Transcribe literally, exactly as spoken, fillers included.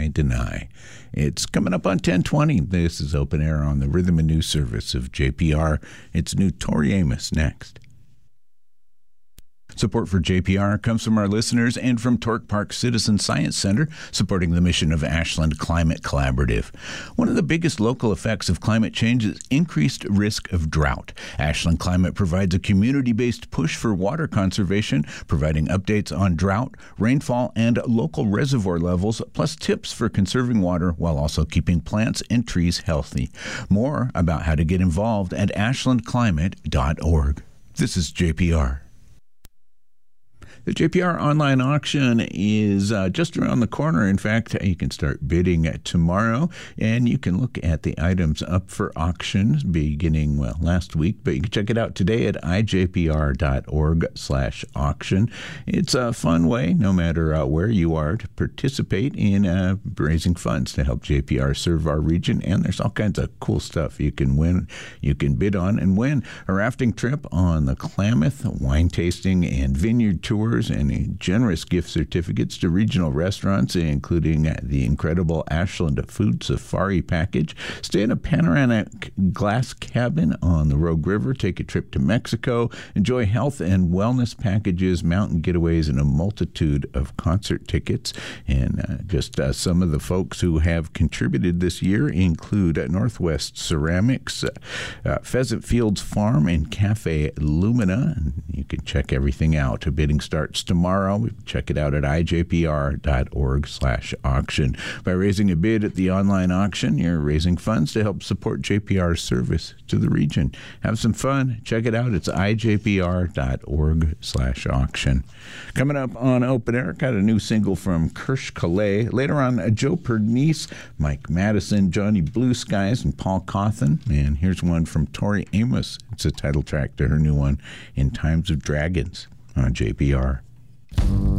I Deny. It's coming up on ten twenty. This is Open Air on the Rhythm and News Service of J P R. It's new Tori Amos next. Support for J P R comes from our listeners and from Torque Park Citizen Science Center, supporting the mission of Ashland Climate Collaborative. One of the biggest local effects of climate change is increased risk of drought. Ashland Climate provides a community-based push for water conservation, providing updates on drought, rainfall, and local reservoir levels, plus tips for conserving water while also keeping plants and trees healthy. More about how to get involved at ashland climate dot org. This is J P R. The J P R online auction is uh, just around the corner. In fact, you can start bidding tomorrow, and you can look at the items up for auction beginning, well, last week, but you can check it out today at i j p r dot org slash auction. It's a fun way, no matter uh, where you are, to participate in uh, raising funds to help J P R serve our region, and there's all kinds of cool stuff you can win, you can bid on and win. A rafting trip on the Klamath, wine tasting and vineyard tours, and generous gift certificates to regional restaurants, including the incredible Ashland Food Safari package. Stay in a panoramic glass cabin on the Rogue River. Take a trip to Mexico. Enjoy health and wellness packages, mountain getaways, and a multitude of concert tickets. And uh, just uh, some of the folks who have contributed this year include uh, Northwest Ceramics, uh, uh, Pheasant Fields Farm, and Cafe Lumina. And you can check everything out. A bidding starts tomorrow. Check it out at i j p r dot org slash auction. By raising a bid at the online auction, you're raising funds to help support J P R's service to the region. Have some fun. Check it out. It's i j p r dot org slash auction. Coming up on Open Air, got a new single from Kirsch Calais. Later on, Joe Pernice, Mike Madison, Johnny Blue Skies, and Paul Cawthon. And here's one from Tori Amos. It's a title track to her new one, In Times of Dragons, on J P R.